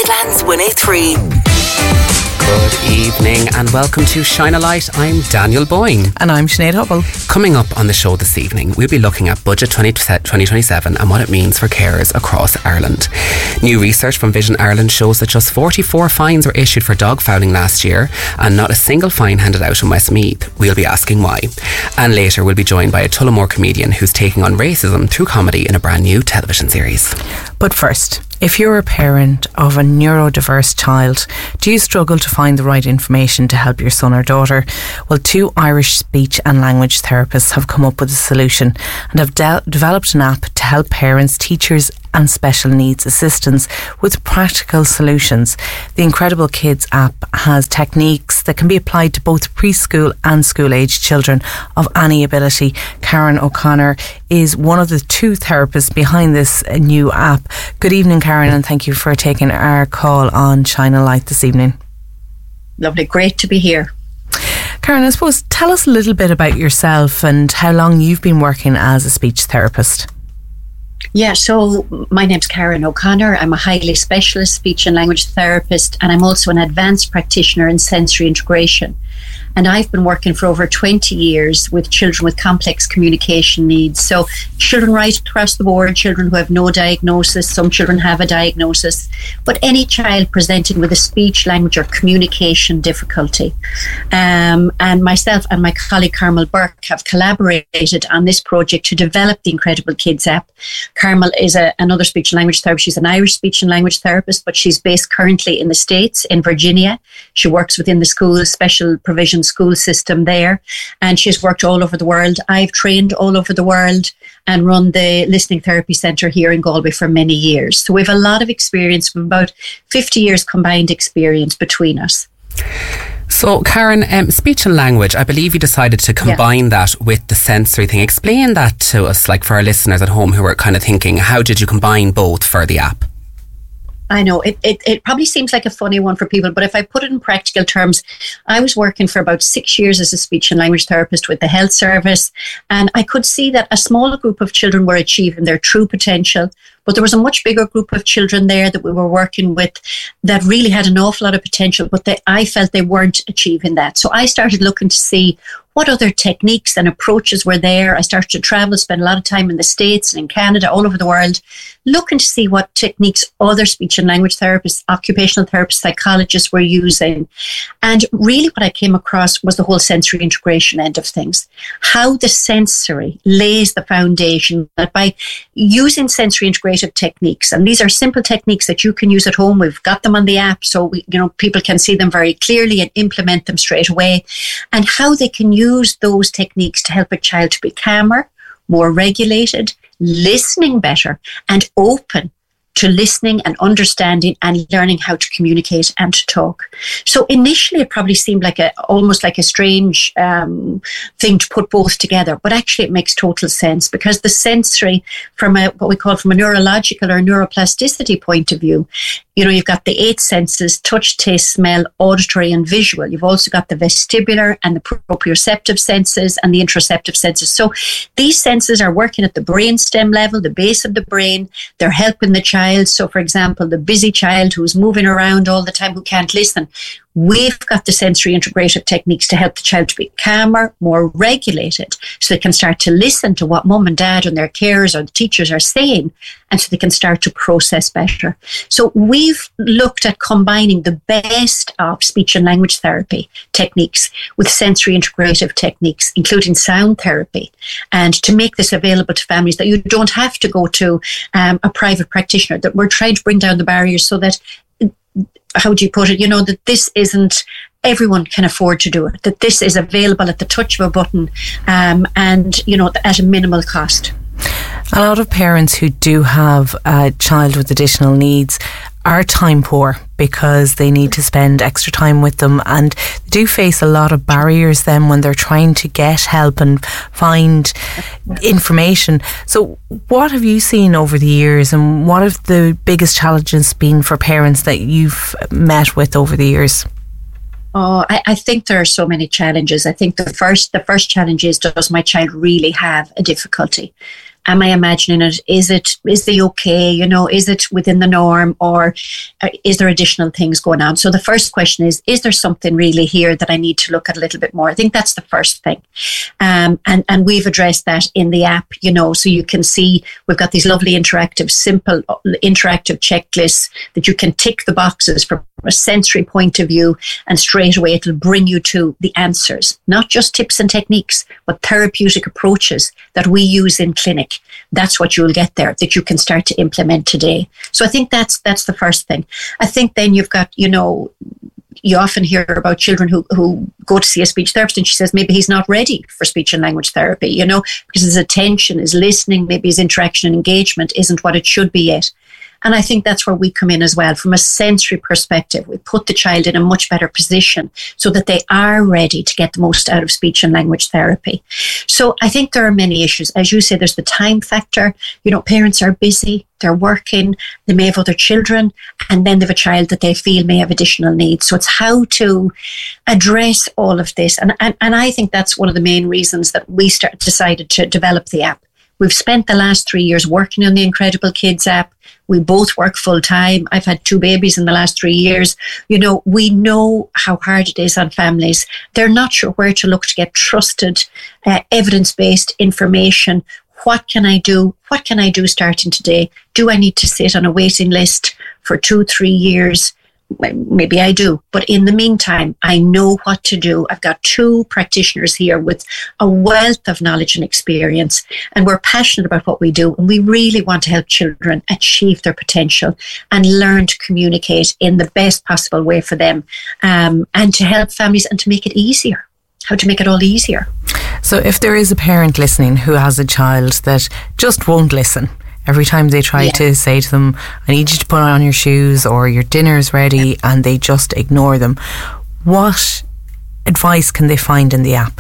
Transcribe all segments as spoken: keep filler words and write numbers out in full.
Midlands one oh three. Good evening and welcome to Shine a Light. I'm Daniel Boyne. And I'm Sinead Hubble. Coming up on the show this evening, we'll be looking at Budget twenty twenty-seven and what it means for carers across Ireland. New research from Vision Ireland shows that just forty-four fines were issued for dog fouling last year and not a single fine handed out in Westmeath. We'll be asking why. And later we'll be joined by a Tullamore comedian who's taking on racism through comedy in a brand new television series. But first, if you're a parent of a neurodiverse child, do you struggle to find the right information to help your son or daughter? Well, two Irish speech and language therapists have come up with a solution and have de- developed an app to help parents, teachers and special needs assistants with practical solutions. The Incredible Kids app has techniques that can be applied to both preschool and school-age children of any ability. Karen O'Connor is one of the two therapists behind this new app. Good evening, Karen, and thank you for taking our call on Shine a Light this evening. Lovely, great to be here. Karen, I suppose, tell us a little bit about yourself and how long you've been working as a speech therapist. Yeah, so my name's Karen O'Connor. I'm a highly specialist speech and language therapist, and I'm also an advanced practitioner in sensory integration. And I've been working for over twenty years with children with complex communication needs. So children right across the board, children who have no diagnosis, some children have a diagnosis, but any child presenting with a speech, language or communication difficulty. Um, and myself and my colleague Carmel Burke have collaborated on this project to develop the Incredible Kids app. Carmel is a, another speech and language therapist. She's an Irish speech and language therapist, but she's based currently in the States, in Virginia. She works within the school, special provision school system there, and she's worked all over the world. I've trained all over the world and run the Listening Therapy Centre here in Galway for many years. So we have a lot of experience, with about fifty years combined experience between us. So, Karen, um, speech and language, I believe you decided to combine yeah. that with the sensory thing. Explain that to us, like for our listeners at home who are kind of thinking, how did you combine both for the app? I know, it, it, it probably seems like a funny one for people, but if I put it in practical terms, I was working for about six years as a speech and language therapist with the health service, and I could see that a small group of children were achieving their true potential, but there was a much bigger group of children there that we were working with that really had an awful lot of potential, but they, I felt they weren't achieving that. So I started looking to see what other techniques and approaches were there. I started to travel, spend a lot of time in the States and in Canada, all over the world, looking to see what techniques other speech and language therapists, occupational therapists, psychologists were using. And really what I came across was the whole sensory integration end of things. How the sensory lays the foundation, that by using sensory integrative techniques, and these are simple techniques that you can use at home. We've got them on the app, so we, you know, people can see them very clearly and implement them straight away, and how they can use use those techniques to help a child to be calmer, more regulated, listening better, and open to listening and understanding and learning how to communicate and to talk. So initially it probably seemed like a almost like a strange um, thing to put both together, but actually it makes total sense, because the sensory, from a what we call from a neurological or neuroplasticity point of view, you know, you've got the eight senses: touch, taste, smell, auditory and visual. You've also got the vestibular and the proprioceptive senses and the interoceptive senses. So these senses are working at the brainstem level, the base of the brain. They're helping the child. So, for example, the busy child who's moving around all the time, who can't listen, we've got the sensory integrative techniques to help the child to be calmer, more regulated, so they can start to listen to what mum and dad and their carers or the teachers are saying, and so they can start to process better. So we've looked at combining the best of speech and language therapy techniques with sensory integrative techniques, including sound therapy, and to make this available to families, that you don't have to go to um, a private practitioner, that we're trying to bring down the barriers so that, how do you put it, you know, that this isn't, everyone can afford to do it, that this is available at the touch of a button, um, and, you know, at a minimal cost. A lot of parents who do have a child with additional needs are time poor because they need to spend extra time with them, and they do face a lot of barriers then when they're trying to get help and find information. So what have you seen over the years, and what have the biggest challenges been for parents that you've met with over the years? Oh, I, I think there are so many challenges. I think the first the first challenge is, does my child really have a difficulty? Am I imagining it? Is it, is the okay? You know, is it within the norm, or is there additional things going on? So the first question is, is there something really here that I need to look at a little bit more? I think that's the first thing. Um, and, and we've addressed that in the app, you know, so you can see we've got these lovely interactive, simple interactive checklists that you can tick the boxes from a sensory point of view, and straight away it'll bring you to the answers, not just tips and techniques, but therapeutic approaches that we use in clinic. That's what you'll get there, that you can start to implement today. So I think that's that's the first thing. I think then you've got, you know, you often hear about children who, who go to see a speech therapist and she says maybe he's not ready for speech and language therapy, you know, because his attention, his listening, maybe his interaction and engagement isn't what it should be yet. And I think that's where we come in as well. From a sensory perspective, we put the child in a much better position so that they are ready to get the most out of speech and language therapy. So I think there are many issues. As you say, there's the time factor. You know, parents are busy, they're working, they may have other children, and then they have a child that they feel may have additional needs. So it's how to address all of this. And, and, and I think that's one of the main reasons that we start, decided to develop the app. We've spent the last three years working on the Incredible Kids app. We both work full time. I've had two babies in the last three years. You know, we know how hard it is on families. They're not sure where to look to get trusted, uh, evidence-based information. What can I do? What can I do starting today? Do I need to sit on a waiting list for two, three years? Maybe I do. But in the meantime, I know what to do. I've got two practitioners here with a wealth of knowledge and experience, and we're passionate about what we do. And we really want to help children achieve their potential and learn to communicate in the best possible way for them, um, and to help families and to make it easier. How to make it all easier. So if there is a parent listening who has a child that just won't listen, every time they try yeah. to say to them, I need you to put on your shoes or your dinner's ready, and they just ignore them, what advice can they find in the app?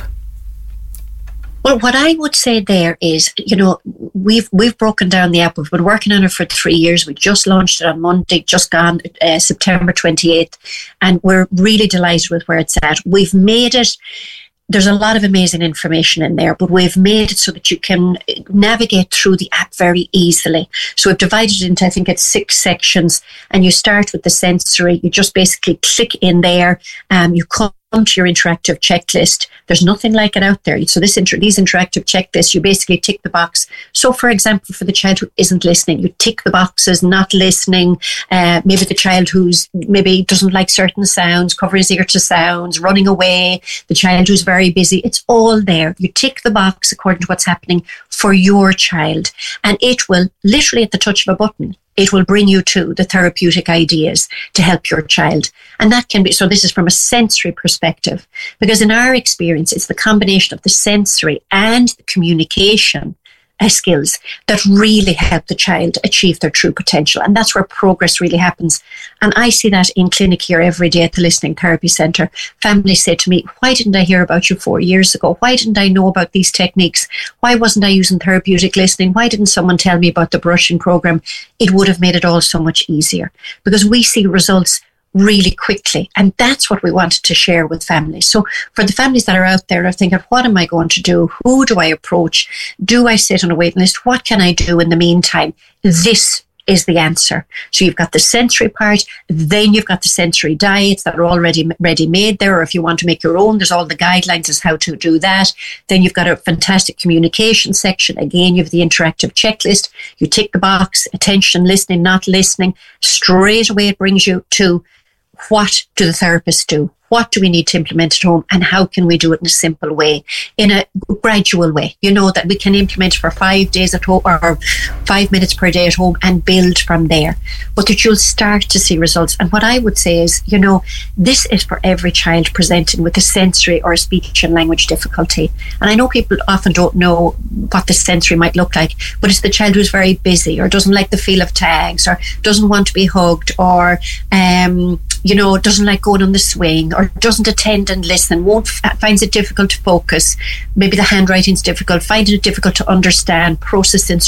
Well, what I would say there is, you know, we've we've broken down the app. We've been working on it for three years. We just launched it on Monday, just gone, uh, September twenty-eighth, and we're really delighted with where it's at. We've made it, there's a lot of amazing information in there, but we've made it so that you can navigate through the app very easily. So we've divided it into, I think it's six sections, and you start with the sensory. You just basically click in there, um, you come to your interactive checklist. There's nothing like it out there. So this inter- these interactive checklists, you basically tick the box. So for example, for the child who isn't listening, you tick the boxes, not listening, uh, maybe the child who's maybe doesn't like certain sounds, covering his ear to sounds, running away, the child who's very busy. It's all there. You tick the box according to what's happening for your child, and it will literally at the touch of a button, it will bring you to the therapeutic ideas to help your child. And that can be, so this is from a sensory perspective, because in our experience, it's the combination of the sensory and the communication uh, skills that really help the child achieve their true potential. And that's where progress really happens. And I see that in clinic here every day at the Listening Therapy Centre. Families say to me, why didn't I hear about you four years ago? Why didn't I know about these techniques? Why wasn't I using therapeutic listening? Why didn't someone tell me about the brushing program? It would have made it all so much easier, because we see results really quickly. And that's what we wanted to share with families. So for the families that are out there are thinking, what am I going to do? Who do I approach? Do I sit on a waiting list? What can I do in the meantime? This is the answer. So you've got the sensory part, then you've got the sensory diets that are already ready made there, or if you want to make your own, there's all the guidelines as how to do that. Then you've got a fantastic communication section. Again, you have the interactive checklist. You tick the box, attention, listening, not listening. Straight away it brings you to what do the therapists do? What do we need to implement at home, and how can we do it in a simple way, in a gradual way? You know, that we can implement for five days at home or five minutes per day at home and build from there, but that you'll start to see results. And what I would say is, you know, this is for every child presenting with a sensory or a speech and language difficulty. And I know people often don't know what the sensory might look like, but it's the child who's very busy or doesn't like the feel of tags or doesn't want to be hugged or, um, you know, doesn't like going on the swing or doesn't attend and listen, won't finds it difficult to focus. Maybe the handwriting's difficult, finding it difficult to understand, process instruction.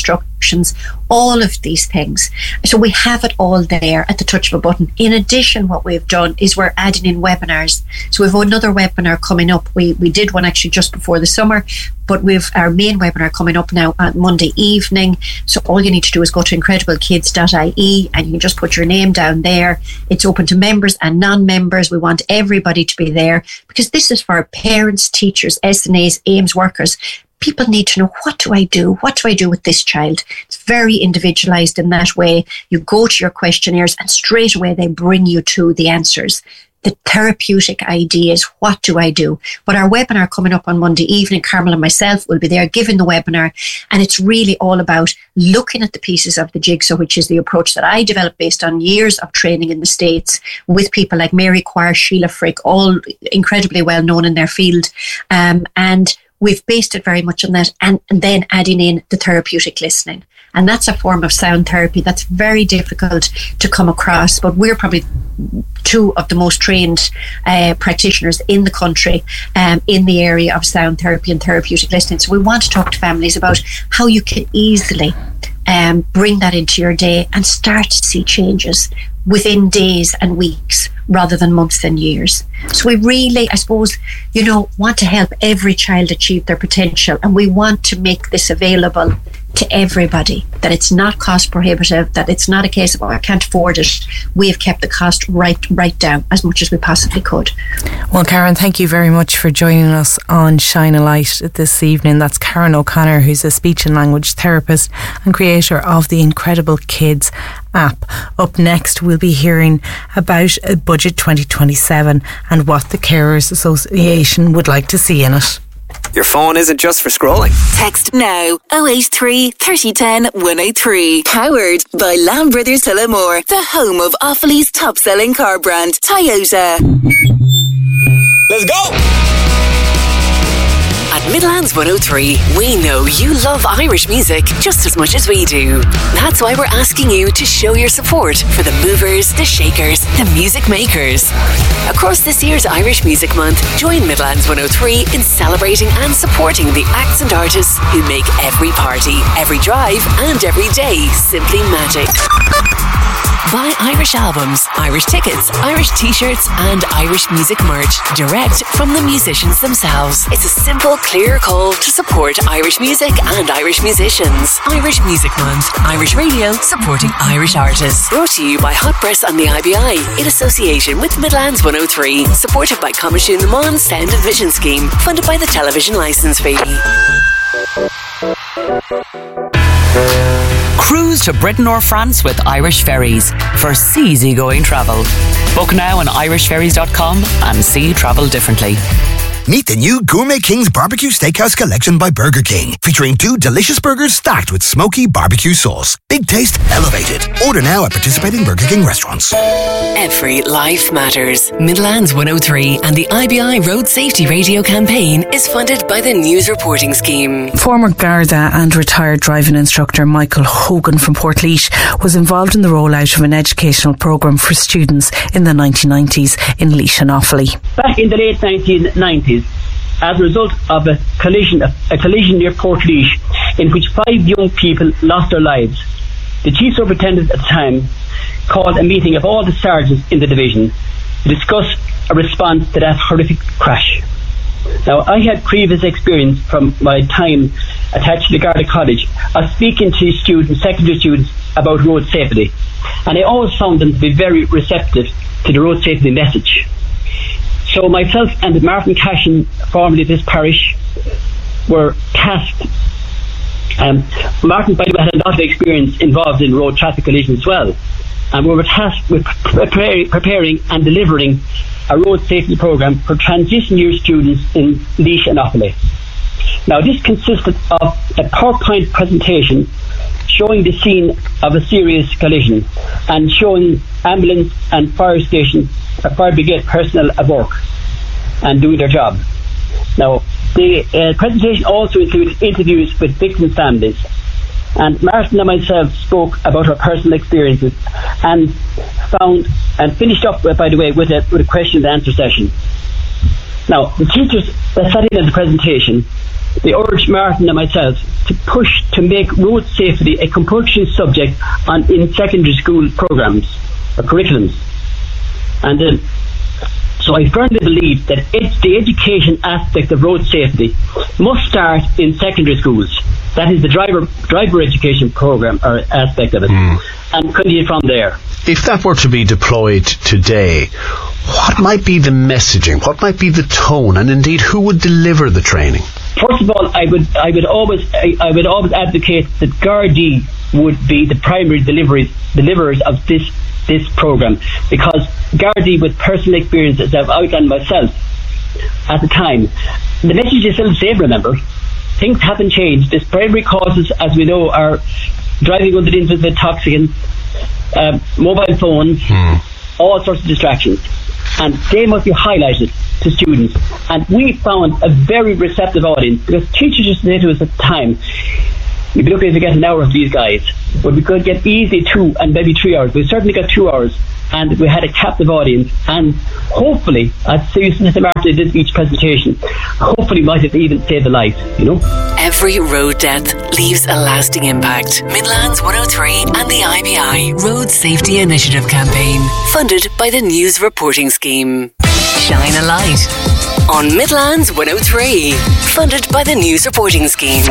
instructions, all of these things. So we have it all there at the touch of a button. In addition, what we've done is we're adding in webinars. So we have another webinar coming up. We we did one actually just before the summer, but we've our main webinar coming up now on Monday evening. So all you need to do is go to incredible kids dot I E and you can just put your name down there. It's open to members and non-members. We want everybody to be there because this is for parents, teachers, S N As, A I M S workers. People need to know, what do I do? What do I do with this child? It's very individualized in that way. You go to your questionnaires and straight away they bring you to the answers. The therapeutic ideas, what do I do? But our webinar coming up on Monday evening, Carmel and myself will be there giving the webinar, and it's really all about looking at the pieces of the jigsaw, which is the approach that I developed based on years of training in the States with people like Mary Quire, Sheila Frick, all incredibly well known in their field. Um, and we've based it very much on that, and, and then adding in the therapeutic listening. And that's a form of sound therapy that's very difficult to come across, but we're probably two of the most trained uh, practitioners in the country um, in the area of sound therapy and therapeutic listening. So we want to talk to families about how you can easily um, bring that into your day and start to see changes within days and weeks rather than months and years. So we really, I suppose, you know, want to help every child achieve their potential, and we want to make this available to everybody, that it's not cost prohibitive, that it's not a case of, oh, I can't afford it. We have kept the cost right right down as much as we possibly could. Well, Karen, thank you very much for joining us on Shine a Light this evening. That's Karen O'Connor, who's a speech and language therapist and creator of the Incredible Kids app. Up next, we'll be hearing about Budget twenty twenty-seven and what the Carers Association would like to see in it. Your phone isn't just for scrolling. Text now oh eight three, thirty ten, one oh three. Powered by Lamb Brothers Tullamore, the home of Offaly's top-selling car brand, Toyota. Let's go! At Midlands one oh three, we know you love Irish music just as much as we do. That's why we're asking you to show your support for the movers, the shakers, the music makers. Across this year's Irish Music Month, join Midlands one oh three in celebrating and supporting the acts and artists who make every party, every drive and every day simply magic. Buy Irish albums, Irish tickets, Irish t-shirts and Irish music merch direct from the musicians themselves. It's a simple, clear call to support Irish music and Irish musicians. Irish Music Month, Irish radio supporting Irish artists. Brought to you by Hot Press and the I B I in association with Midlands one oh three. Supported by Coimisiún na Meán Sound and Vision Scheme. Funded by the Television Licence Fee. Cruise to Britain or France with Irish Ferries for seasygoing travel. Book now on irish ferries dot com and see travel differently. Meet the new Gourmet King's Barbecue Steakhouse Collection by Burger King, featuring two delicious burgers stacked with smoky barbecue sauce. Big taste, elevated. Order now at participating Burger King restaurants. Every life matters. Midlands one oh three and the I B I Road Safety Radio campaign is funded by the News Reporting Scheme. Former Garda and retired driving instructor Michael Hogan from Portlaoise was involved in the rollout of an educational programme for students in the nineteen nineties in Laois and Offaly. Back in the late nineteen nineties, as a result of a collision, a collision near Portlaoise in which five young people lost their lives, the chief superintendent at the time called a meeting of all the sergeants in the division to discuss a response to that horrific crash. Now, I had previous experience from my time attached to the Garda College of speaking to students, secondary students, about road safety, and I always found them to be very receptive to the road safety message. So myself and Martin Cashin, formerly of this parish, were tasked. Um, Martin, by the way, had a lot of experience involved in road traffic collisions as well. And we were tasked with prepare, preparing and delivering a road safety programme for transition year students in Laois and Offaly. Now, this consisted of a PowerPoint presentation showing the scene of a serious collision and showing ambulance and fire station, uh, fire brigade personnel at work and doing their job. Now, the uh, presentation also included interviews with victim families, and Martin and myself spoke about our personal experiences and found and finished up, by the way, with a, with a question and answer session. Now, the teachers that sat in at the presentation they urged Martin and myself to push to make road safety a compulsory subject on in secondary school programs or curriculums. And uh, so I firmly believe that it's the education aspect of road safety must start in secondary schools. That is the driver driver education program or aspect of it, mm. and continue from there. If that were to be deployed today, what might be the messaging? What might be the tone? And indeed, who would deliver the training? First of all, I would I would always I, I would always advocate that Gardaí would be the primary delivery deliverers of this this program, because Gardaí, with personal experience, as I've outlined myself at the time, the message is still the same. Remember, things haven't changed. This primary causes, as we know, are driving under the influence of intoxicants, uh, mobile phones, hmm. all sorts of distractions, and they must be highlighted to students. And we found a very receptive audience, because teachers used to say to us at the time, we'd be lucky if we get an hour of these guys, but we could get easily two and maybe three hours. We certainly got two hours, and we had a captive audience, and hopefully, as Mister Martin did each presentation, hopefully might have even saved a life, you know. Every road death leaves a lasting impact. Midlands one oh three and the I B I Road Safety Initiative campaign, funded by the News Reporting Scheme. Shine a light on Midlands one oh three, funded by the News Reporting Scheme.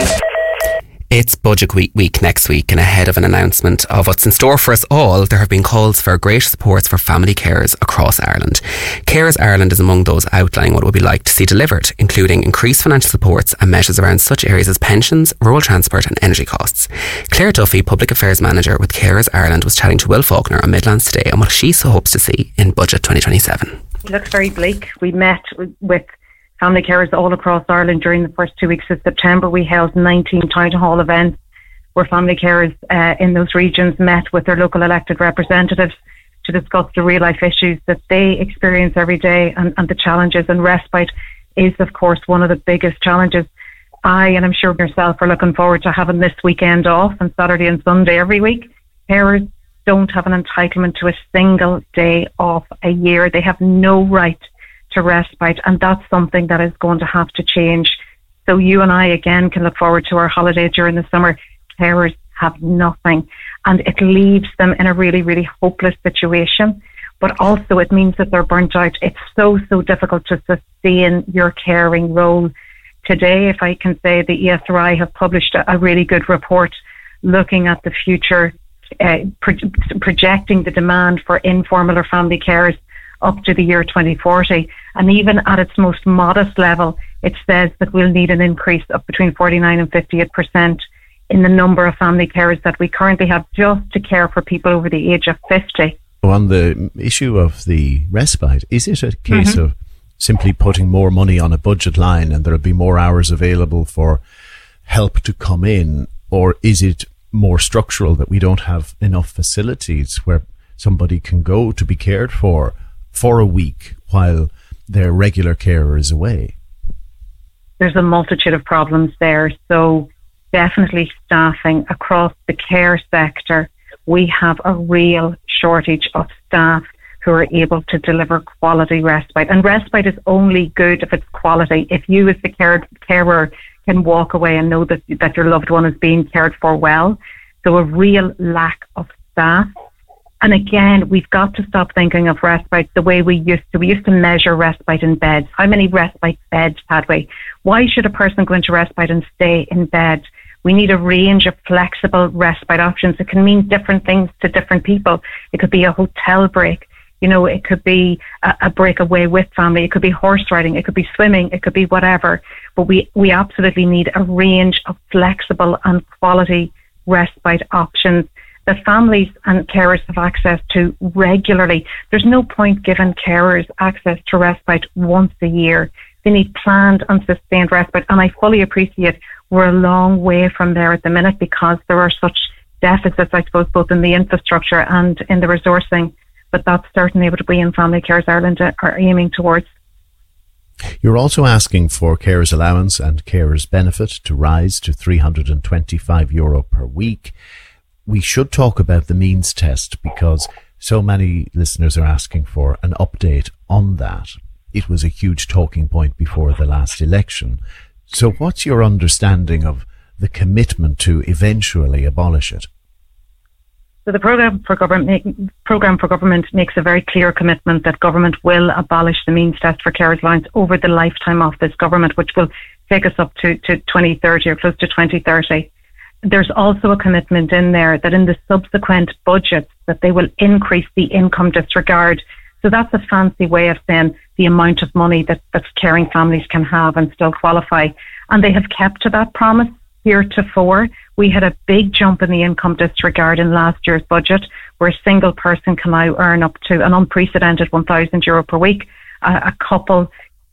It's Budget Week week next week, and ahead of an announcement of what's in store for us all, there have been calls for greater supports for family carers across Ireland. Carers Ireland is among those outlining what it would be like to see delivered, including increased financial supports and measures around such areas as pensions, rural transport and energy costs. Claire Duffy, Public Affairs Manager with Carers Ireland, was chatting to Will Faulkner on Midlands Today on what she hopes to see in Budget twenty twenty-seven. It looks very bleak. We met with family carers all across Ireland during the first two weeks of September. We held nineteen town hall events where family carers uh, in those regions met with their local elected representatives to discuss the real life issues that they experience every day and, and the challenges. And respite is, of course, one of the biggest challenges. I, and I'm sure yourself, are looking forward to having this weekend off on Saturday and Sunday every week. Carers don't have an entitlement to a single day off a year. They have no right to respite, and that's something that is going to have to change. So you and I again can look forward to our holiday during the summer. Carers have nothing, and it leaves them in a really, really hopeless situation. But also it means that they're burnt out. It's so, so difficult to sustain your caring role. Today, if I can say, the E S R I have published a, a really good report looking at the future, uh, pro- projecting the demand for informal or family carers up to the year twenty forty. And even at its most modest level, it says that we'll need an increase of between forty-nine and fifty-eight percent in the number of family carers that we currently have just to care for people over the age of fifty. On the issue of the respite, is it a case mm-hmm. of simply putting more money on a budget line and there'll be more hours available for help to come in, or is it more structural that we don't have enough facilities where somebody can go to be cared for for a week while their regular carer is away? There's a multitude of problems there. So definitely staffing across the care sector. We have a real shortage of staff who are able to deliver quality respite. And respite is only good if it's quality. If you as the care, carer can walk away and know that, that your loved one is being cared for well. So a real lack of staff. And again, we've got to stop thinking of respite the way we used to. We used to measure respite in beds. How many respite beds had we? Why should a person go into respite and stay in bed? We need a range of flexible respite options. It can mean different things to different people. It could be a hotel break. You know, it could be a, a break away with family. It could be horse riding. It could be swimming. It could be whatever. But we, we absolutely need a range of flexible and quality respite options that families and carers have access to regularly. There's no point giving carers access to respite once a year. They need planned and sustained respite. And I fully appreciate we're a long way from there at the minute because there are such deficits, I suppose, both in the infrastructure and in the resourcing. But that's certainly what we in Family Carers Ireland are aiming towards. You're also asking for carers allowance and carers benefit to rise to three hundred twenty-five euro per week. We should talk about the means test because so many listeners are asking for an update on that. It was a huge talking point before the last election. So what's your understanding of the commitment to eventually abolish it? So the program for government make, program for government makes a very clear commitment that government will abolish the means test for carers allowance over the lifetime of this government, which will take us up to, to twenty thirty or close to twenty thirty. There's also a commitment in there that in the subsequent budgets that they will increase the income disregard. So that's a fancy way of saying the amount of money that, that caring families can have and still qualify. And they have kept to that promise heretofore. We had a big jump in the income disregard in last year's budget, where a single person can now earn up to an unprecedented one thousand euro per week, a, a couple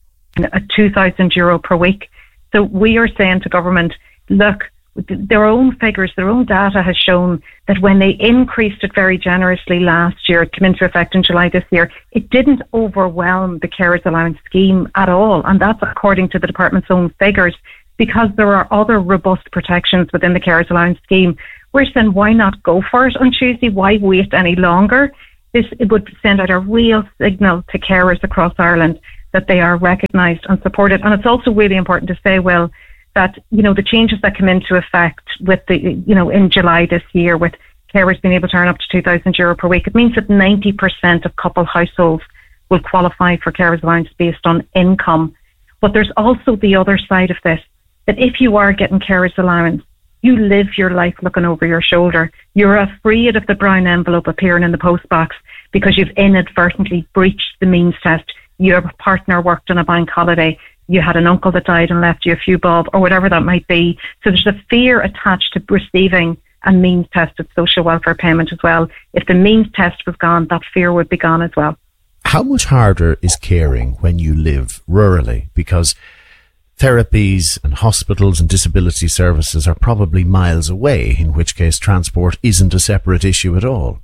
a two thousand euro per week. So we are saying to government, look, their own figures, their own data has shown that when they increased it very generously last year, it came into effect in July this year, it didn't overwhelm the carers allowance scheme at all. And that's according to the department's own figures, because there are other robust protections within the carers allowance scheme. We're saying, why not go for it on Tuesday? Why wait any longer? This it would send out a real signal to carers across Ireland that they are recognised and supported. And it's also really important to say, well, that, you know, the changes that come into effect with the, you know, in July this year, with carers being able to earn up to two thousand euro per week, it means that ninety percent of couple households will qualify for carers allowance based on income. But there's also the other side of this, that if you are getting carers allowance, you live your life looking over your shoulder. You're afraid of the brown envelope appearing in the postbox because you've inadvertently breached the means test. Your partner worked on a bank holiday. You had an uncle that died and left you a few bob, or whatever that might be. So there's a fear attached to receiving a means tested social welfare payment as well. If the means test was gone, that fear would be gone as well. How much harder is caring when you live rurally? Because therapies and hospitals and disability services are probably miles away, in which case transport isn't a separate issue at all.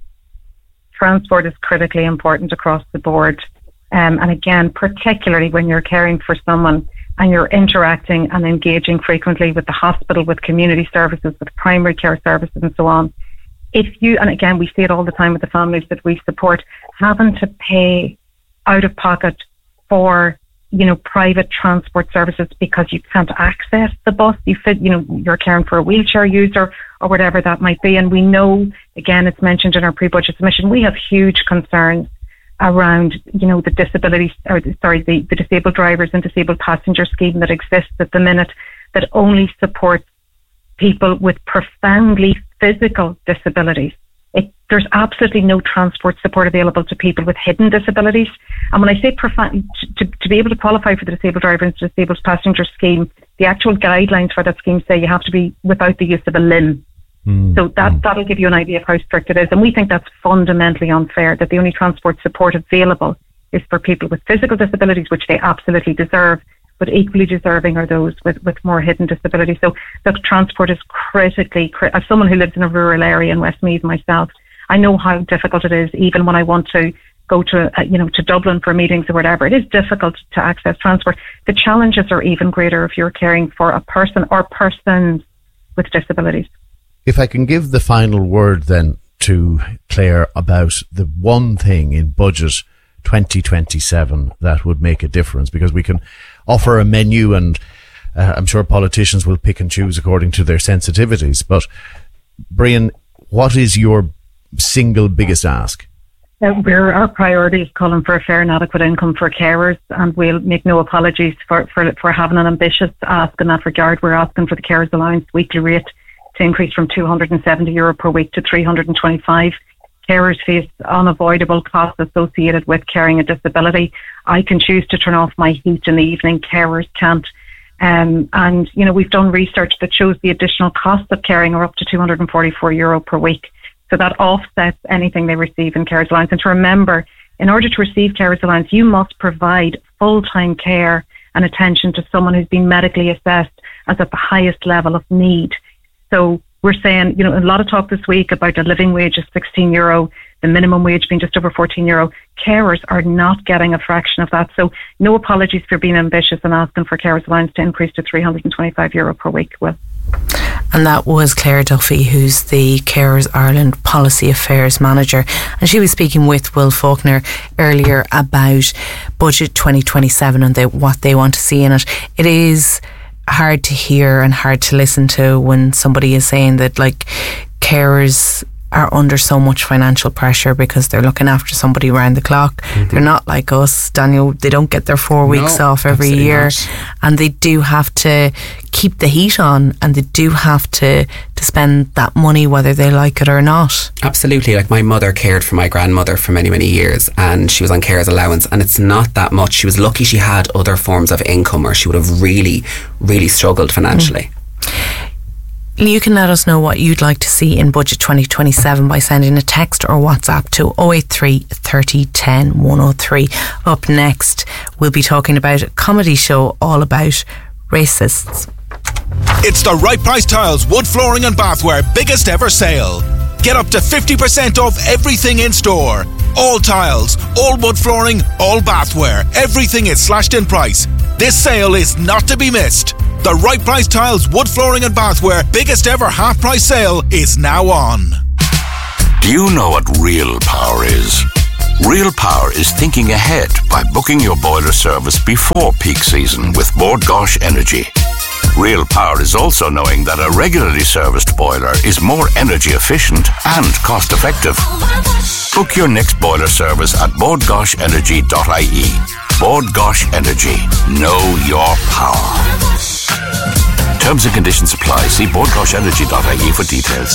Transport is critically important across the board. Um, and again, particularly when you're caring for someone and you're interacting and engaging frequently with the hospital, with community services, with primary care services and so on. If you, and again, we see it all the time with the families that we support, having to pay out of pocket for, you know, private transport services because you can't access the bus, you fit, you know, you're caring for a wheelchair user or whatever that might be. And we know, again, it's mentioned in our pre-budget submission, we have huge concerns around, you know, the disability, or sorry, the, the disabled drivers and disabled passenger scheme that exists at the minute, that only supports people with profoundly physical disabilities. It, there's absolutely no transport support available to people with hidden disabilities. And when I say profound, to, to be able to qualify for the disabled driver and disabled passenger scheme, the actual guidelines for that scheme say you have to be without the use of a limb. Mm. So that, that'll give you an idea of how strict it is. And we think that's fundamentally unfair, that the only transport support available is for people with physical disabilities, which they absolutely deserve, but equally deserving are those with, with more hidden disabilities. So the transport is critically, as someone who lives in a rural area in Westmeath myself, I know how difficult it is, even when I want to go to, uh, you know, to Dublin for meetings or whatever. It is difficult to access transport. The challenges are even greater if you're caring for a person or persons with disabilities. If I can give the final word then to Claire about the one thing in budget twenty twenty-seven that would make a difference, because we can offer a menu and uh, I'm sure politicians will pick and choose according to their sensitivities. But Brian, what is your single biggest ask? Uh, we're, our priority is calling for a fair and adequate income for carers, and we'll make no apologies for, for, for having an ambitious ask in that regard. We're asking for the carers allowance weekly rate to increase from two hundred seventy euro per week to three hundred twenty-five. Carers face unavoidable costs associated with carrying a disability. I can choose to turn off my heat in the evening. Carers can't. Um, and, you know, we've done research that shows the additional costs of caring are up to two hundred forty-four euro per week. So that offsets anything they receive in carers allowance. And to remember, in order to receive carers allowance, you must provide full-time care and attention to someone who's been medically assessed as at the highest level of need. So we're saying, you know, a lot of talk this week about a living wage of sixteen euro, the minimum wage being just over fourteen euro. Carers are not getting a fraction of that. So no apologies for being ambitious and asking for carers allowance to increase to three hundred twenty-five euro per week. Well, and that was Claire Duffy, who's the Carers Ireland Policy Affairs Manager. And she was speaking with Will Faulkner earlier about Budget twenty twenty-seven and they, what they want to see in it. It is hard to hear and hard to listen to when somebody is saying that, like, carers are under so much financial pressure because they're looking after somebody around the clock. Mm-hmm. They're not like us, Daniel. They don't get their four weeks no, off every year, not. and they do have to keep the heat on, and they do have to to spend that money whether they like it or not. Absolutely. Like, my mother cared for my grandmother for many many years, and she was on carers allowance, and it's not that much. She was lucky she had other forms of income, or she would have really really struggled financially. Mm. You can let us know what you'd like to see in Budget twenty twenty-seven by sending a text or WhatsApp to oh eight three, thirty, ten, one oh three. Up next, we'll be talking about a comedy show all about racists. It's the Right Price Tiles Wood Flooring and Bathware biggest ever sale. Get up to fifty percent off everything in store. All tiles, all wood flooring, all bathware. Everything is slashed in price. This sale is not to be missed. The Right Price Tiles Wood Flooring and Bathware biggest ever half price sale is now on. Do you know what real power is? Real power is thinking ahead by booking your boiler service before peak season with Bord Gáis Energy. Real power is also knowing that a regularly serviced boiler is more energy efficient and cost effective. Book your next boiler service at bord gáis energy dot I E. Bord Gáis Energy. Know your power. Terms and conditions apply. See bord gáis energy dot I E for details.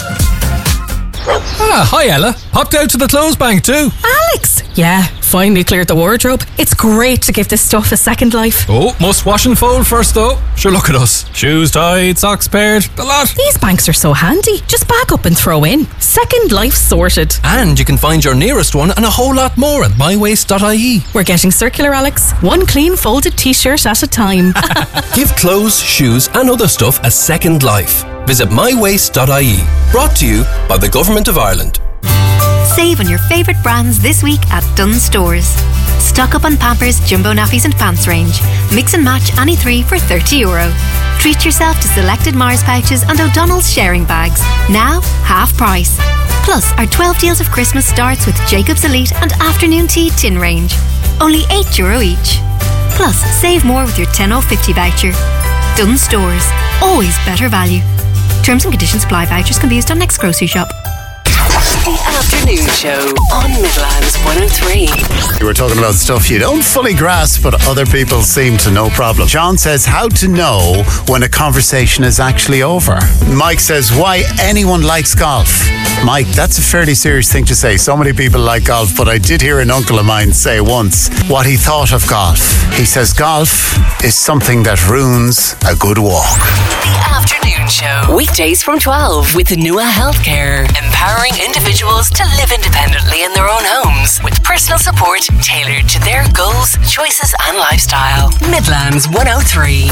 Ah, hi Ella. Popped out to the clothes bank too. Alex! Yeah, finally cleared the wardrobe. It's great to give this stuff a second life. Oh, must wash and fold first though. Sure, look at us. Shoes tied, socks paired, the lot. These banks are so handy. Just back up and throw in. Second life sorted. And you can find your nearest one and a whole lot more at my waste dot I E. We're getting circular, Alex. One clean folded t-shirt at a time. Give clothes, shoes and other stuff a second life. Visit my waste dot I E. Brought to you by the Government of Ireland. Save on your favourite brands this week at Dunnes Stores. Stock up on Pampers, Jumbo Nappies and Pants range. Mix and match any three for thirty euro. Treat yourself to selected Mars pouches and O'Donnell's sharing bags. Now, half price. Plus, our twelve deals of Christmas starts with Jacob's Elite and Afternoon Tea tin range. Only eight euro each. Plus, save more with your ten off fifty voucher. Dunnes Stores. Always better value. Terms and conditions apply. Vouchers can be used on next grocery shop. The Afternoon Show on Midlands one oh three. You were talking about stuff you don't fully grasp, but other people seem to no problem. John says how to know when a conversation is actually over. Mike says why anyone likes golf. Mike, that's a fairly serious thing to say. So many people like golf, but I did hear an uncle of mine say once what he thought of golf. He says golf is something that ruins a good walk. The Afternoon Show. Weekdays from twelve with Nua Healthcare. Empowering individuals to live independently in their own homes with personal support tailored to their goals, choices and lifestyle. Midlands one oh three.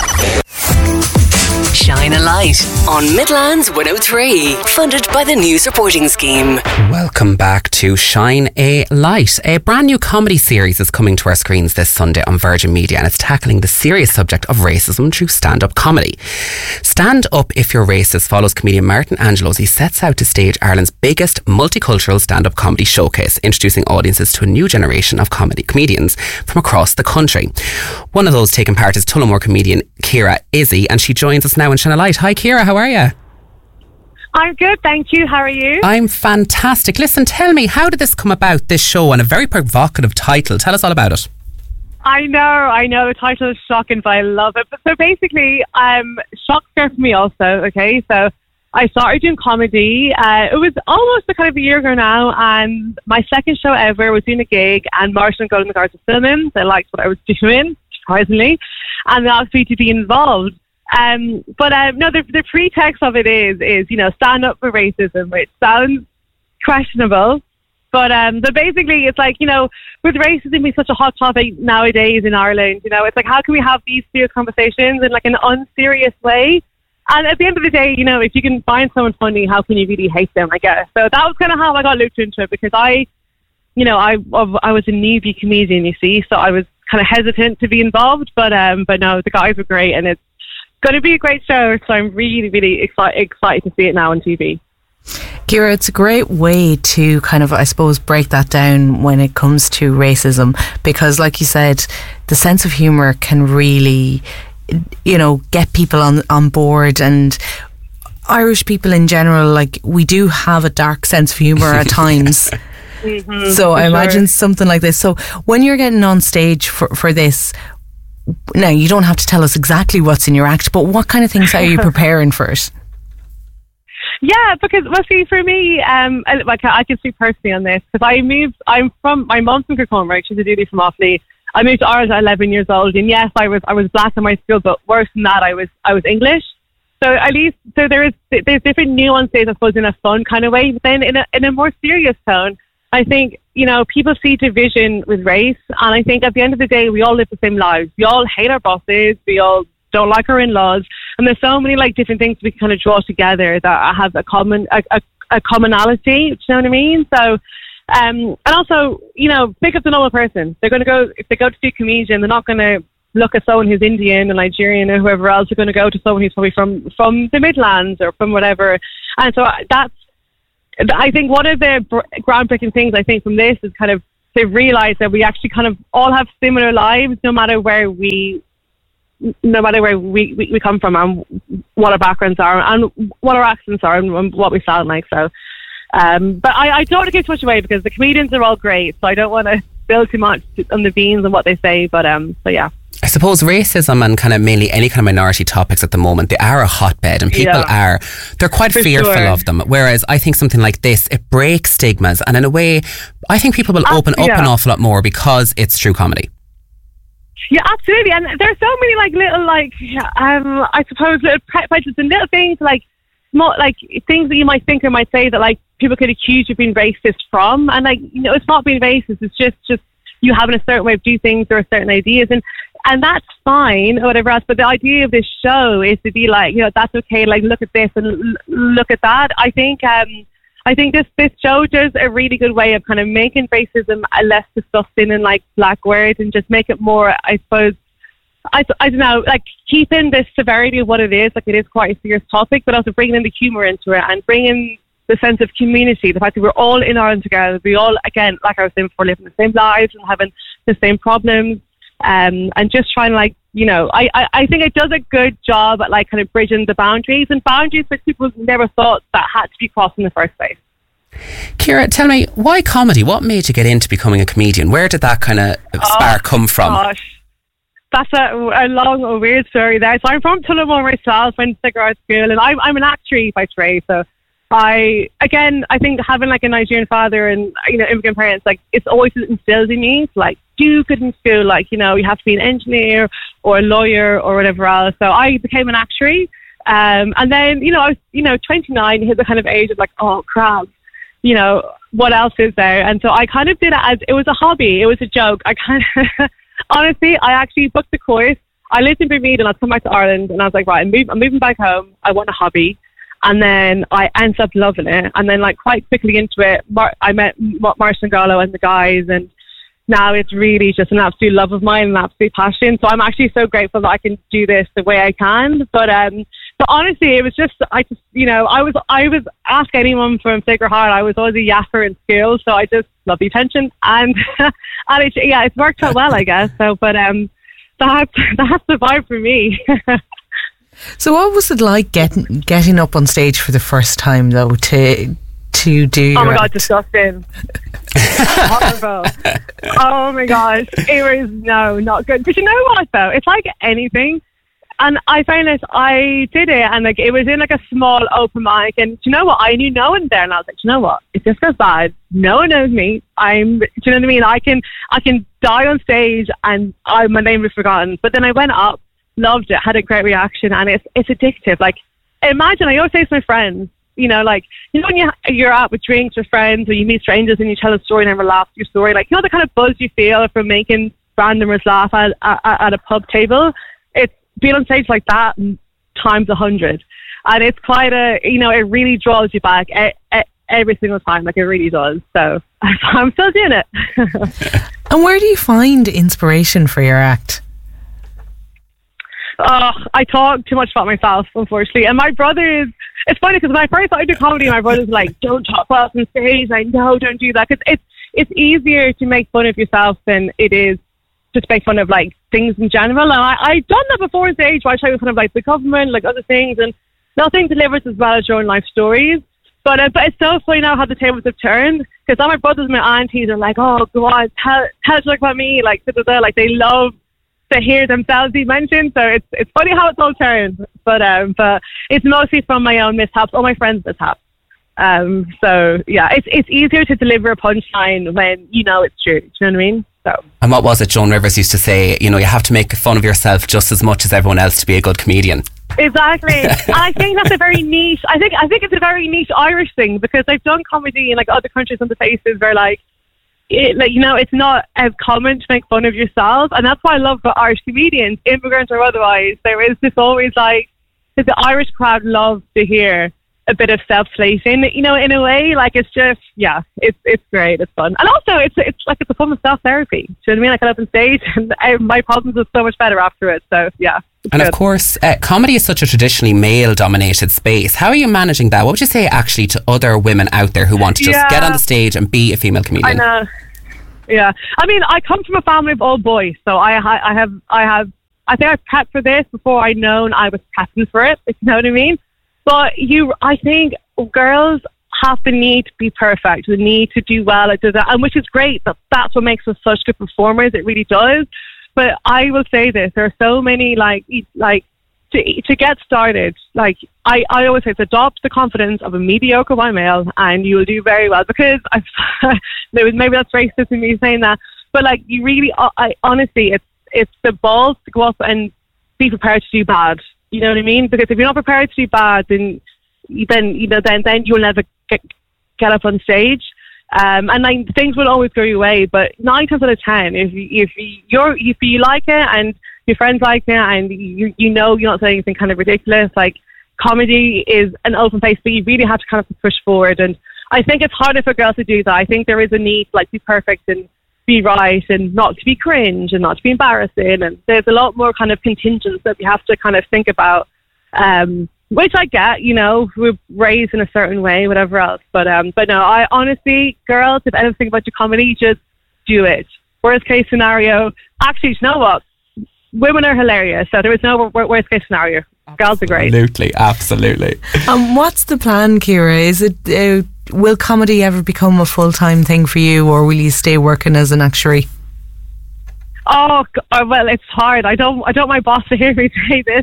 Shine a light on Midlands one oh three. Funded by the News Reporting Scheme. Welcome back to Shine a Light. A brand new comedy series is coming to our screens this Sunday on Virgin Media, and it's tackling the serious subject of racism through stand-up comedy. Stand Up If You're Racist follows comedian Martin Angelo as he sets out to stage Ireland's biggest multicultural stand-up comedy showcase, introducing audiences to a new generation of comedy comedians from across the country. One of those taking part is Tullamore comedian Ciara Izzy, and she joins us now in Shine a Light. Hi Ciara, how are you? I'm good, thank you. How are you? I'm fantastic. Listen, tell me, how did this come about, this show, and a very provocative title? Tell us all about it. I know, I know. The title is shocking, but I love it. But so basically, um, shock scared me also, okay? So I started doing comedy. Uh, it was almost a kind of a year ago now, and my second show ever was doing a gig, and Martin and Golden Guards were filming. They liked what I was doing, surprisingly, and they asked me to be involved. Um, but um, no, the, the pretext of it is, is you know, stand up for racism, which sounds questionable. But um, but basically, it's like, you know, with racism being such a hot topic nowadays in Ireland, you know, it's like, how can we have these serious conversations in like an unserious way? And at the end of the day, you know, if you can find someone funny, how can you really hate them, I guess? So that was kind of how I got looped into it, because I, you know, I I was a newbie comedian, you see, so I was kind of hesitant to be involved. But um, but no, the guys were great, and it's going to be a great show, so I'm really, really excited, excited to see it now on T V. Ciara, it's a great way to kind of, I suppose, break that down when it comes to racism, because like you said, the sense of humour can really you know, get people on on board. And Irish people in general, like, we do have a dark sense of humour at times. Mm-hmm, so I sure. imagine something like this. So when you're getting on stage for, for this, now you don't have to tell us exactly what's in your act, but what kind of things are you preparing for it? Yeah, because, well, see, for me, um, I- like, I can speak personally on this, because I moved, I'm from, my mom's from Kirkcaldy, right? She's a duty from Offaly. I moved to Ireland at eleven years old, and yes, I was I was black in my school, but worse than that, I was I was English. So at least, so there is there's different nuances, I suppose, in a fun kind of way, but then in a in a more serious tone, I think, you know, people see division with race, and I think at the end of the day, we all live the same lives. We all hate our bosses, we all don't like our in-laws, and there's so many like different things we can kind of draw together that have a common a, a, a commonality. Do you know what I mean? So. Um, and also, you know, pick up the normal person. They're going to go, if they go to see a comedian, they're not going to look at someone who's Indian or Nigerian or whoever else. They're going to go to someone who's probably from, from the Midlands or from whatever. And so that's, I think one of the br- groundbreaking things I think from this is kind of to realise that we actually kind of all have similar lives, no matter where we, no matter where we, we, we come from and what our backgrounds are and what our accents are and, and what we sound like. So, Um, but I, I don't want to give too much away because the comedians are all great, so I don't want to spill too much on the beans and what they say. But um, so yeah. I suppose racism and kind of mainly any kind of minority topics at the moment, they are a hotbed, and people Yeah. are, they're quite For fearful sure. of them. Whereas I think something like this, it breaks stigmas, and in a way, I think people will Uh, open up yeah. an awful lot more because it's true comedy. Yeah, absolutely. And there's so many like little like um, I suppose little pre- prejudices and little things like small like things that you might think or might say that like people could accuse you of being racist from, and like, you know, it's not being racist. It's just just you having a certain way of doing things or certain ideas, and and that's fine or whatever else. But the idea of this show is to be like, you know, that's okay. Like, look at this and l- look at that. I think um, I think this this show does a really good way of kind of making racism a less disgusting and like black word, and just make it more, I suppose. I, I don't know, like keeping the severity of what it is, like it is quite a serious topic, but also bringing in the humour into it and bringing the sense of community, the fact that we're all in Ireland together, we all, again, like I was saying before, living the same lives and having the same problems, um, and just trying to like, you know, I, I, I think it does a good job at like kind of bridging the boundaries, and boundaries that people never thought that had to be crossed in the first place. Ciara, tell me, why comedy? What made you get into becoming a comedian? Where did that kind of spark Oh, come from? Gosh. That's a, a long, a weird story there. So I'm from Tullamore myself, went to figure out school, and I'm, I'm an actress by trade. So I, again, I think having like a Nigerian father and, you know, immigrant parents, like it's always instilled in me to like do good in school. Like, you know, you have to be an engineer or a lawyer or whatever else. So I became an actuary. Um, and then, you know, I was, you know, twenty-nine, hit the kind of age of like, oh, crap, you know, what else is there? And so I kind of did it as, it was a hobby. It was a joke. I kind of... Honestly, I actually booked the course. I lived in Bermuda and I'd come back to Ireland, and I was like, right, I'm, move, I'm moving back home. I want a hobby. And then I ended up loving it. And then like quite quickly into it, Mar- I met Mar- Marshall Gallo and the guys, and now it's really just an absolute love of mine, an absolute passion. So I'm actually so grateful that I can do this the way I can. But um, but honestly, it was just, I just, you know, I was, I was, ask anyone from Sacred Heart, I was always a yapper in school. So I just love the attention, and, and it, yeah, it's worked out well, I guess. So, but um, that's, that's the vibe for me. So what was it like getting getting up on stage for the first time, though, to to do your Oh my God, act? disgusting. Horrible. Oh my gosh. It was, no, not good. But you know what, though? It's like anything. And I found this, I did it, and like it was in like a small open mic, and do you know what? I knew no one there, and I was like, do you know what? If this goes bad, no one knows me. I'm, do you know what I mean? I can, I can die on stage, and I, my name was forgotten. But then I went up, loved it, had a great reaction, and it's it's addictive. Like, imagine, I always say to my friends, you know, like, you know when you, you're out with drinks with friends, or you meet strangers and you tell a story and everyone laughs at your story, like, you know the kind of buzz you feel from making randomers laugh at, at, at a pub table? It's being on stage like that times a hundred. And it's quite a, you know, it really draws you back e- e- every single time, like it really does. So I'm still doing it. And where do you find inspiration for your act? Oh, I talk too much about myself, unfortunately. And my brother is, it's funny because when I first started doing comedy, my brother's like, don't talk about us on stage. I know, don't do that. Because it's, it's easier to make fun of yourself than it is just make fun of like things in general. And I, I've done that before on stage where I try to make fun of like the government, like other things, and nothing delivers as well as your own life stories. But uh, but it's so funny now how the tables have turned, because all my brothers and my aunties are like, oh, go on, tell, tell us about me. Like, da, da, da. Like, they love to hear themselves be mentioned. So it's it's funny how it's all turned. But um, but it's mostly from my own mishaps, all my friends' mishaps. Um, so yeah, it's it's easier to deliver a punchline when you know it's true. Do you know what I mean? So. And what was it Joan Rivers used to say? You know, you have to make fun of yourself just as much as everyone else to be a good comedian. Exactly. And I think that's a very niche. I think I think it's a very niche Irish thing, because I've done comedy in like other countries on the faces where like, it, like you know, it's not as common to make fun of yourself, and that's why I love about Irish comedians, immigrants or otherwise. There is this always like, because the Irish crowd loves to hear a bit of self-slating, you know, in a way. Like, it's just, yeah, it's it's great, it's fun, and also it's it's like it's a form of self-therapy. Do you know what I mean? I get up on stage and I, my problems are so much better after it. So yeah. And good. Of course, uh, comedy is such a traditionally male-dominated space. How are you managing that? What would you say actually to other women out there who want to just Yeah. get on the stage and be a female comedian? I know. Yeah, I mean, I come from a family of all boys, so I ha- I have I have I think I prepped for this before I known I was prepping for it. If you know what I mean. But you, I think girls have the need to be perfect, the need to do well at that, and which is great. But that's what makes us such good performers. It really does. But I will say this: there are so many like like to to get started. Like I, I always say, it's adopt the confidence of a mediocre white male, and you will do very well. Because I, there was maybe that's racist in me saying that, but like you really, I honestly, it's it's the balls to go up and be prepared to do bad. You know what I mean? Because if you're not prepared to do bad, then then you know then then you'll never get get up on stage. Um, and like things will always go your way. But nine times out of ten, if you, if you're if you like it and your friends like it, and you you know you're not saying anything kind of ridiculous, like comedy is an open place, but you really have to kind of push forward. And I think it's harder for girls to do that. I think there is a need to like be perfect and be right, and not to be cringe and not to be embarrassing, and there's a lot more kind of contingents that we have to kind of think about, um, which I get, you know, we're raised in a certain way, whatever else, but um, but no, I honestly, girls, if anything about your comedy, just do it. Worst case scenario, actually, you know what, women are hilarious, so there is no worst case scenario. Girls are great. Absolutely, absolutely. Um, what's the plan, Ciara? Is it uh, will comedy ever become a full-time thing for you, or will you stay working as an actuary? Oh, well, it's hard. I don't I don't want my boss to hear me say this.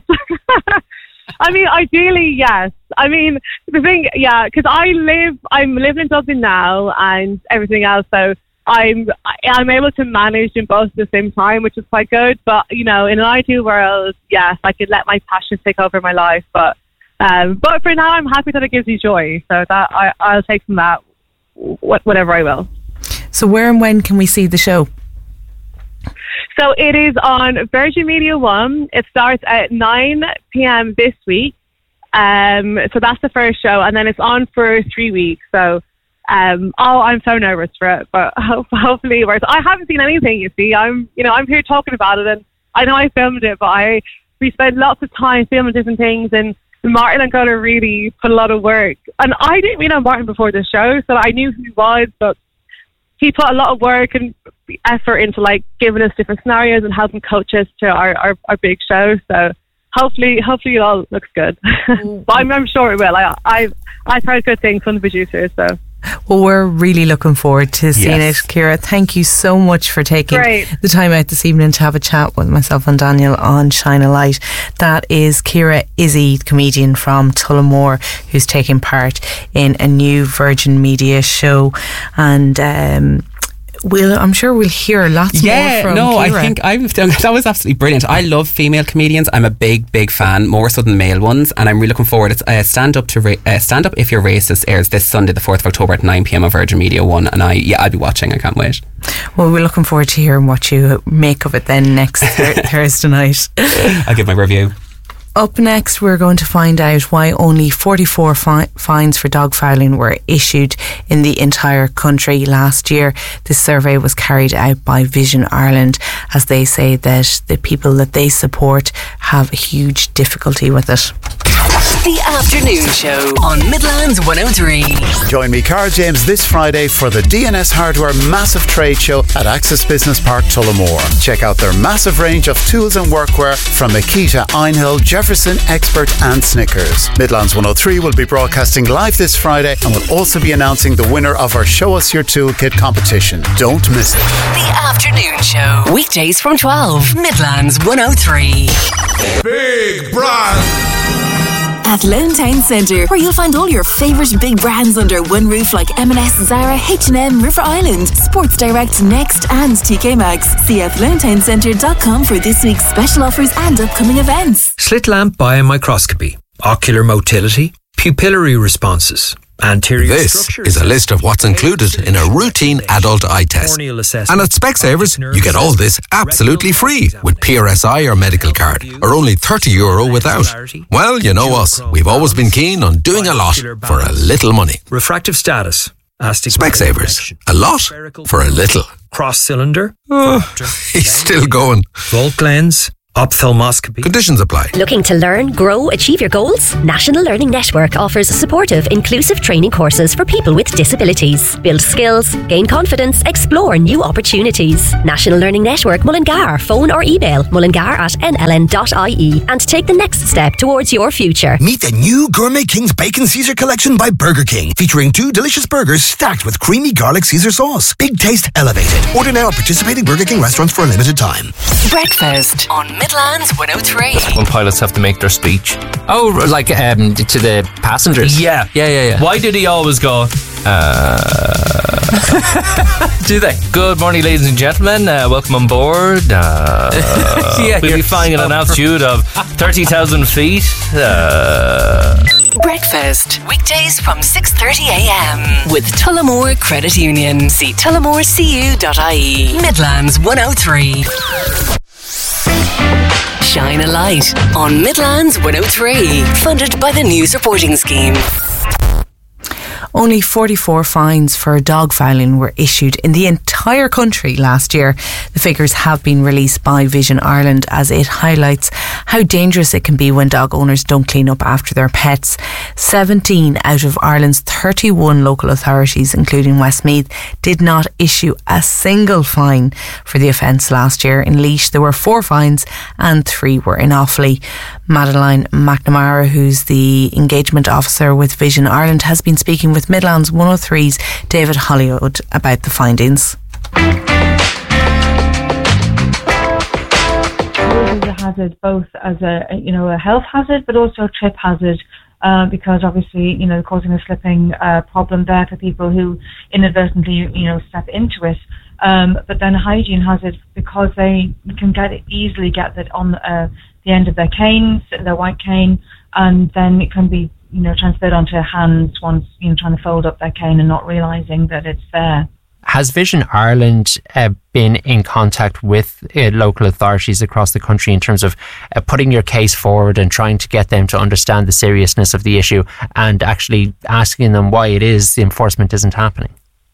I mean, ideally, yes. I mean, the thing, yeah, because I live, I'm living in Dublin now and everything else, so I'm I'm able to manage in both at the same time, which is quite good. But, you know, in an ideal world, yes, I could let my passions take over my life. But um, but for now, I'm happy that it gives you joy. So that I, I'll take from that wh- whatever I will. So where and when can we see the show? So it is on Virgin Media One. It starts at nine p.m. this week. Um, so that's the first show, and then it's on for three weeks. So, um, oh, I'm so nervous for it, but ho- hopefully it works. I haven't seen anything. You see, I'm, you know, I'm here talking about it, and I know I filmed it, but I we spent lots of time filming different things, and Martin and Gola really put a lot of work. And I didn't really know Martin before the show, so I knew who he was, but he put a lot of work and effort into like giving us different scenarios and helping coach us to our, our, our big show. So hopefully, hopefully it all looks good. But I'm, I'm sure it will. I, I've, I've heard good things from the producers. So. Well, we're really looking forward to seeing Yes. it, Ciara. Thank you so much for taking Great. the time out this evening to have a chat with myself and Daniel on Shine a Light. That is Ciara Izzy, comedian from Tullamore, who's taking part in a new Virgin Media show. And um, we'll, I'm sure we'll hear lots Yeah, more from no, Ciara. I think I've done, that was absolutely brilliant. I love female comedians. I'm a big, big fan, more so than male ones, and I'm really looking forward. It's uh, Stand Up to Ra- uh, Stand Up If You're Racist airs this Sunday, the fourth of October at nine p.m. on Virgin Media One, and I yeah, I'll be watching. I can't wait. Well, we're looking forward to hearing what you make of it then next th- Thursday night. I'll give my review. Up next, we're going to find out why only forty-four fi- fines for dog fouling were issued in the entire country last year. This survey was carried out by Vision Ireland, as they say that the people that they support have a huge difficulty with it. The Afternoon Show on Midlands one oh three. Join me, Carl James, this Friday for the D N S Hardware Massive Trade Show at Access Business Park, Tullamore. Check out their massive range of tools and workwear from Makita, Einhill, Jefferson, Expert and Snickers. Midlands one oh three will be broadcasting live this Friday and will also be announcing the winner of our Show Us Your Toolkit competition. Don't miss it. The Afternoon Show. Weekdays from twelve. Midlands one oh three. Big Brand. At Lone Town Centre, where you'll find all your favourite big brands under one roof like M and S, Zara, H and M, River Island, Sports Direct, Next and T K Maxx. See f lone town centre dot com for this week's special offers and upcoming events. Slit lamp biomicroscopy, ocular motility, pupillary responses. Anterior this is a list of what's included in a routine adult eye test. And at Specsavers, you get all this absolutely free with P R S I or medical card, or only thirty euro without. Well, you know us. We've always been keen on doing a lot for a little money. Refractive status. Specsavers. A lot for a little. Cross cylinder. Oh, he's still going. Volt lens. Ophthalmoscopy. Conditions apply. Looking to learn, grow, achieve your goals? National Learning Network offers supportive, inclusive training courses for people with disabilities. Build skills, gain confidence, explore new opportunities. National Learning Network Mullingar. Phone or email mullingar at n l n dot i e and take the next step towards your future. Meet the new Gourmet King's Bacon Caesar Collection by Burger King, featuring two delicious burgers stacked with creamy garlic Caesar sauce. Big taste elevated. Order now at participating Burger King restaurants for a limited time. Breakfast on Midlands one oh three. When pilots have to make their speech. Oh, like um, to the passengers? Yeah. Yeah, yeah, yeah. Why did he always go, uh... do they? Good morning, ladies and gentlemen. Uh, welcome on board. Uh, yeah, we'll be flying at an altitude of thirty thousand feet. Uh... Breakfast, weekdays from six thirty a m with Tullamore Credit Union. See tullamore c u dot i e. Midlands one oh three. Shine a light on Midlands one oh three. Funded by the News Reporting Scheme. Only forty-four fines for dog fouling were issued in the entire country last year. The figures have been released by Vision Ireland as it highlights how dangerous it can be when dog owners don't clean up after their pets. seventeen out of Ireland's thirty-one local authorities, including Westmeath, did not issue a single fine for the offence last year. In Laois, there were four fines and three were in Offaly. Madeline McNamara, who's the engagement officer with Vision Ireland, has been speaking with Midlands one oh three's David Hollywood about the findings. It is a hazard, both as a you know a health hazard, but also a trip hazard, uh, because obviously you know causing a slipping uh, problem there for people who inadvertently you know step into it. Um, but then a hygiene hazard because they can get easily get that on uh, the end of their canes, their white cane, and then it can be you know, transferred onto hands once, you know, trying to fold up their cane and not realising that it's there. Has Vision Ireland uh, been in contact with uh, local authorities across the country in terms of uh, putting your case forward and trying to get them to understand the seriousness of the issue and actually asking them why it is the enforcement isn't happening?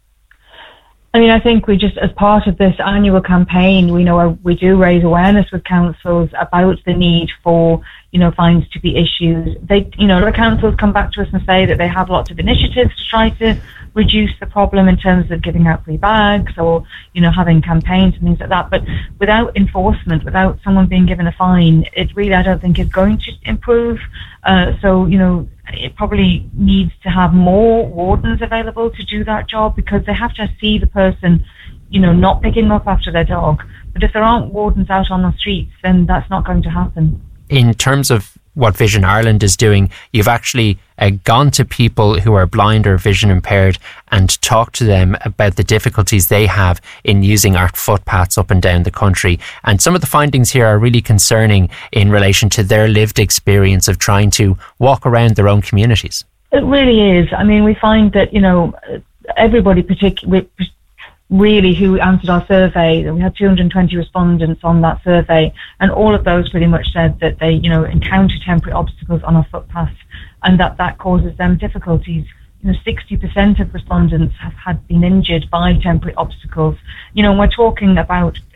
I mean, I think we just, as part of this annual campaign, we know we do raise awareness with councils about the need for, you know, fines to be issued. They, you know, the councils come back to us and say that they have lots of initiatives to try to reduce the problem in terms of giving out free bags or, you know, having campaigns and things like that. But without enforcement, without someone being given a fine, it really, I don't think, is going to improve. Uh, so, you know, it probably needs to have more wardens available to do that job because they have to see the person, you know, not picking up after their dog. But if there aren't wardens out on the streets, then that's not going to happen. In terms of what Vision Ireland is doing, you've actually uh, gone to people who are blind or vision impaired and talked to them about the difficulties they have in using our footpaths up and down the country. And some of the findings here are really concerning in relation to their lived experience of trying to walk around their own communities. It really is. I mean, we find that, you know, everybody particularly really who answered our survey, we had two hundred twenty respondents on that survey, and all of those pretty much said that they, you know, encounter temporary obstacles on our footpaths and that that causes them difficulties. You know, sixty percent of respondents have had been injured by temporary obstacles. You know, and we're talking about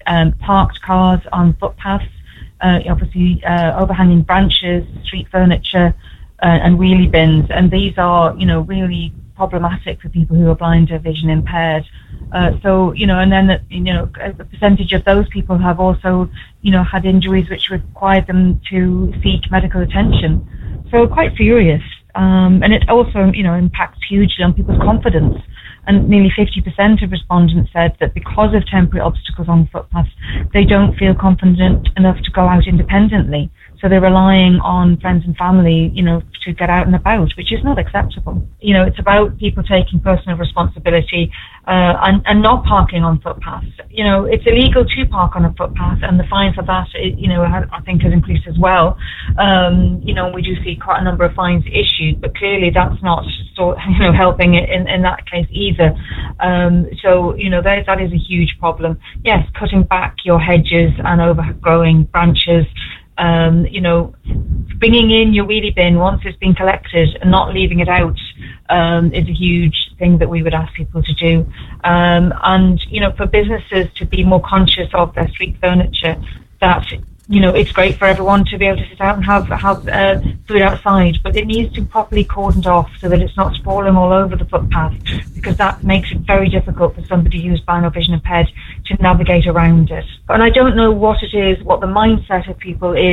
um, parked cars on footpaths, uh, obviously uh, overhanging branches, street furniture, uh, and wheelie bins. And these are, you know, really problematic for people who are blind or vision impaired. Uh, so, you know, and then, you know, a percentage of those people have also, you know, had injuries which required them to seek medical attention. So quite serious. Um, and it also, you know, impacts hugely on people's confidence. And nearly fifty percent of respondents said that because of temporary obstacles on footpaths, they don't feel confident enough to go out independently. So they're relying on friends and family, you know, to get out and about, which is not acceptable. You know, it's about people taking personal responsibility uh, and, and not parking on footpaths. You know, it's illegal to park on a footpath, and the fine for that, you know, I think has increased as well. Um, you know, we do see quite a number of fines issued, but clearly that's not, you know, helping in, in that case either. Um, so, you know, that, that is a huge problem. Yes, cutting back your hedges and overgrowing branches. Um, you know, bringing in your wheelie bin once it's been collected and not leaving it out um, is a huge thing that we would ask people to do. Um, and, you know, for businesses to be more conscious of their street furniture, that, you know, it's great for everyone to be able to sit out and have, have uh, food outside, but it needs to be properly cordoned off so that it's not sprawling all over the footpath, because that makes it very difficult for somebody who's blind or vision impaired to navigate around it. And I don't know what it is, what the mindset of people is